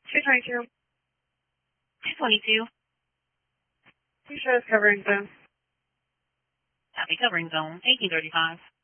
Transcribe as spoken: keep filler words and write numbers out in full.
two twenty-two. two twenty-two. You show us covering zone. Copy, covering zone, eighteen thirty-five.